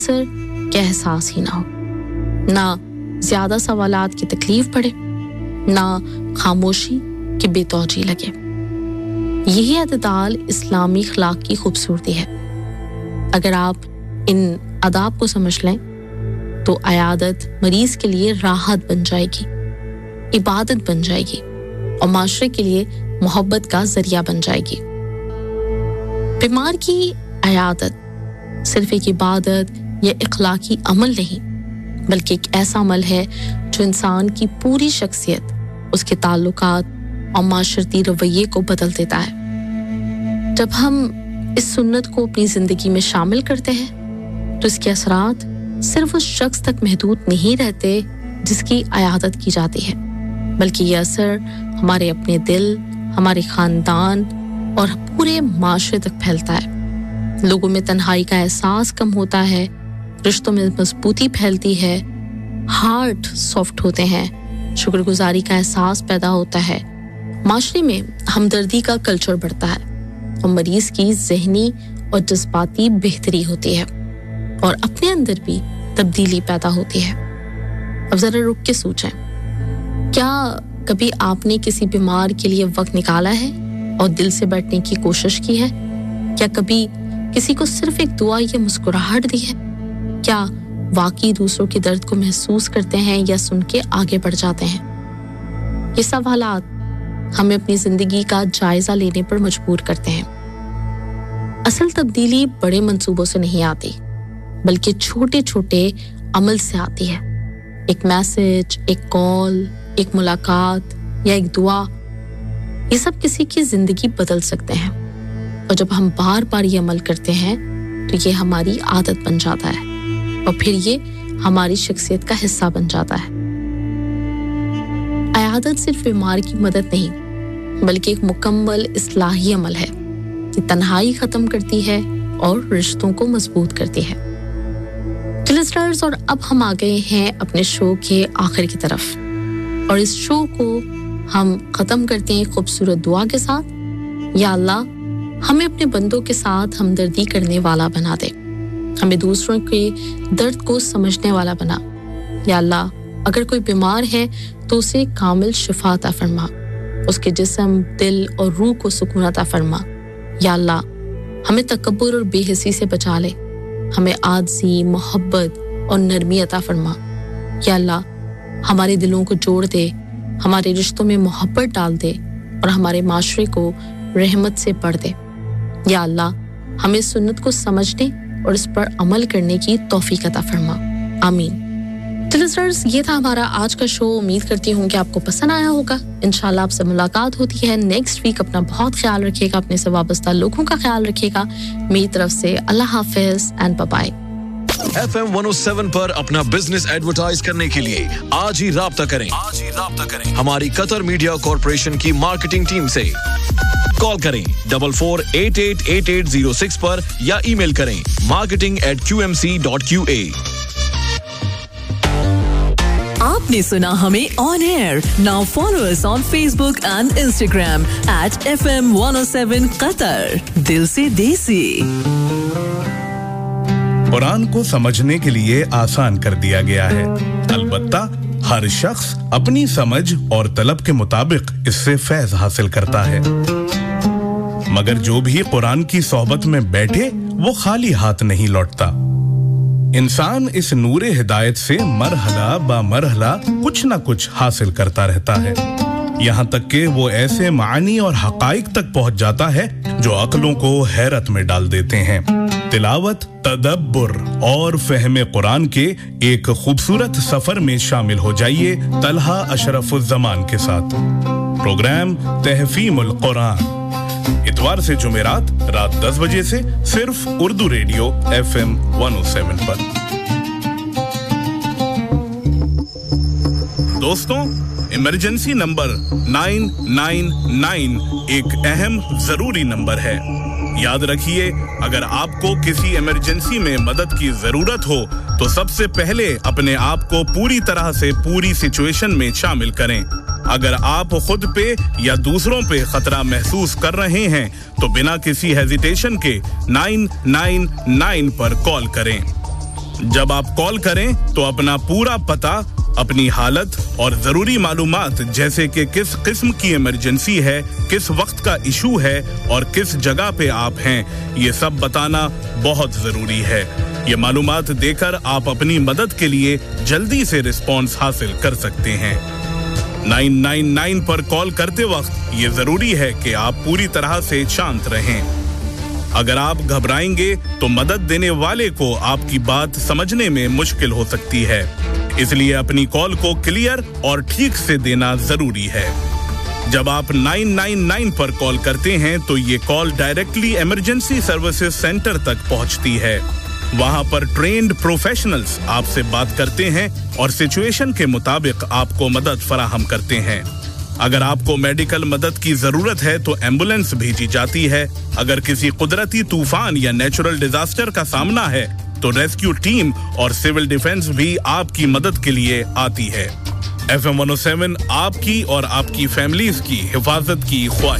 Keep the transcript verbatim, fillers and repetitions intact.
Sir के एहसास ही ना हो, ना ज़्यादा सवालात की तकलीफ पड़े, ना खामोशी की बेतौजी लगे। यही अददाल इस्लामी अखलाक की खूबसूरती है। अगर आप इन आदाब को समझ लें तो अयादत मरीज़ के लिए राहत बन जाएगी, इबादत बन जाएगी और माशरे के लिए मोहब्बत का जरिया बन जाएगी। बीमार की अयादत सिर्फ एक इबादत या इखलाकी अमल नहीं, बल्कि एक ऐसा अमल है जो इंसान की पूरी शख्सियत, उसके ताल्लुकात और माशरती रवैये को बदल देता है। जब हम इस सुन्नत को अपनी ज़िंदगी में शामिल करते हैं तो इसके असरात सिर्फ उस शख्स तक महदूद नहीं रहते जिसकी अयादत की जाती है, बल्कि ये असर हमारे अपने दिल, हमारे ख़ानदान और पूरे माशरे तक फैलता है। लोगों में तन्हाई का एहसास कम होता है, रिश्तों में मजबूती फैलती है, हार्ट सॉफ्ट होते हैं, शुक्रगुजारी का एहसास पैदा होता है, माशरे में हमदर्दी का कल्चर बढ़ता है और मरीज़ की ज़हनी और जज्बाती बेहतरी होती है और अपने अंदर भी तब्दीली पैदा होती है। अब ज़रा रुक के सोचें, क्या कभी आपने किसी बीमार के लिए वक्त निकाला है और दिल से बैठने की कोशिश की है? क्या कभी किसी को सिर्फ एक दुआ या मुस्कुराहट दी है? क्या वाकई दूसरों के दर्द को महसूस करते हैं या सुन के आगे बढ़ जाते हैं? ये सवालात हमें अपनी जिंदगी का जायजा लेने पर मजबूर करते हैं। असल तब्दीली बड़े मंसूबों से नहीं आती, बल्कि छोटे-छोटे अमल से आती है। एक मैसेज, एक कॉल, एक मुलाकात या एक दुआ, ये सब किसी की जिंदगी बदल सकते हैं। और जब हम बार-बार ये अमल करते हैं तो ये हमारी आदत बन जाता है और फिर ये हमारी शख्सियत का हिस्सा बन जाता है। अयादत सिर्फ बीमार की मदद नहीं, बल्कि एक मुकम्मल इस्लाही अमल है। ये तन्हाई खत्म करती है और रिश्तों को मजबूत करती है। लिसनर्स, और अब हम आ गए हैं अपने शो के आखिर की तरफ और इस शो को हम खत्म करते हैं खूबसूरत दुआ के साथ। या अल्लाह, हमें अपने बंदों के साथ हमदर्दी करने वाला बना दे, हमें दूसरों के दर्द को समझने वाला बना। या अल्लाह, अगर कोई बीमार है तो उसे कामिल शिफा अता फरमा, उसके जिस्म, दिल और रूह को सुकून अता फरमा। या अल्लाह, हमें तकब्बुर और बेहिसी से बचा ले, हमें आजिज़ी, मोहब्बत और नरमी अता फरमा। या अल्लाह, हमारे दिलों को जोड़ दे, हमारे रिश्तों में मोहब्बत डाल दे और हमारे माशरे को रहमत से भर दे। या अल्लाह, हमें सुन्नत को समझने और इस पर अमल करने की तौफीक अता फरमा। आमीन। तो लिसनर्स, ये था हमारा आज का शो। उम्मीद करती हूँ कि आपको पसंद आया होगा। इंशाल्लाह आपसे मुलाकात होती है नेक्स्ट वीक। अपना बहुत ख्याल रखिएगा, अपने से वाबस्ता लोगों का ख्याल रखिएगा। मेरी तरफ से अल्लाह हाफिज and bye bye. F M one O seven पर अपना बिजनेस एडवर्टाइज करने के लिए आज ही राब्ता करें आज ही राब्ता करें हमारी कतर मीडिया कॉर्पोरेशन की मार्केटिंग टीम से। कॉल करें double four eight eight eight eight zero six पर या ईमेल करें marketing eight Q M C dot Q A. आपने सुना हमें on air. Now follow us on Facebook and Instagram at F M one O seven Qatar. दिल से देसी। कुरान को समझने के लिए आसान कर दिया गया है, अलबत्ता हर शख्स अपनी समझ और तलब के मुताबिक इससे फैज हासिल करता है। मगर जो भी कुरान की सोहबत में बैठे वो खाली हाथ नहीं लौटता। इंसान इस नूरे हिदायत से मरहला बा मरहला कुछ न कुछ हासिल करता रहता है, यहाँ तक कि वो ऐसे मानी और हकाइक तक पहुंच जाता है जो अक्लों को हैरत में डाल देते हैं। तिलावत, तदब्बुर और फहमे कुरान के एक खूबसूरत सफर में शामिल हो जाइए तलहा अशरफुज़्ज़मान के साथ। प्रोग्राम तहफीमुल कुरान इतवार से जुमेरात रात दस बजे से सिर्फ Urdu radio F M one O seven पर। दोस्तों, emergency number nine nine nine एक अहम जरूरी नंबर है। याद रखिए, अगर आपको किसी इमरजेंसी में मदद की जरूरत हो तो सबसे पहले अपने आप को पूरी तरह से पूरी सिचुएशन में शामिल करें। अगर आप खुद पे या दूसरों पे खतरा महसूस कर रहे हैं तो बिना किसी हेजिटेशन के नाइन नाइन नाइन पर कॉल करें। जब आप कॉल करें तो अपना पूरा पता, अपनी हालत और जरूरी मालूमात जैसे कि किस किस्म की इमरजेंसी है, किस वक्त का इशू है और किस जगह पे आप हैं, ये सब बताना बहुत जरूरी है। ये मालूमात देकर आप अपनी मदद के लिए जल्दी से रिस्पॉन्स हासिल कर सकते हैं। नौ नौ नौ पर कॉल करते वक्त ये जरूरी है कि आप पूरी तरह से शांत रहें। अगर आप घबराएंगे तो मदद देने वाले को आपकी बात समझने में मुश्किल हो सकती है, इसलिए अपनी कॉल को क्लियर और ठीक से देना जरूरी है। जब आप नौ नौ नौ पर कॉल करते हैं तो ये call directly emergency services centre तक पहुंचती है। वहां पर ट्रेन्ड प्रोफेशनल्स आपसे बात करते हैं और सिचुएशन के मुताबिक आपको मदद फराहम करते हैं। अगर आपको मेडिकल मदद की जरूरत है तो एम्बुलेंस भेजी जाती है। अगर किसी कुदरती तूफान या नेचुरल डिजास्टर का सामना है तो रेस्क्यू टीम और सिविल डिफेंस भी आपकी मदद के लिए आती है। F M one O seven आपकी और आपकी फैमिलीज की हिफाजत की ख्वाहिश।